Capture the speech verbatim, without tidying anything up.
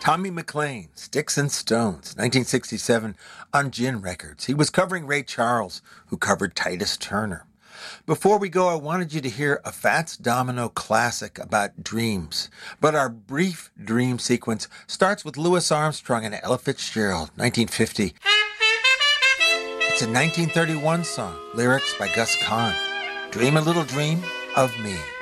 Tommy McLean, Sticks and Stones, nineteen sixty-seven on Gin Records. He was covering Ray Charles, who covered Titus Turner. Before we go, I wanted you to hear a Fats Domino classic about dreams. But our brief dream sequence starts with Louis Armstrong and Ella Fitzgerald, nineteen fifty. It's a nineteen thirty-one song, lyrics by Gus Kahn. Dream a little dream of me.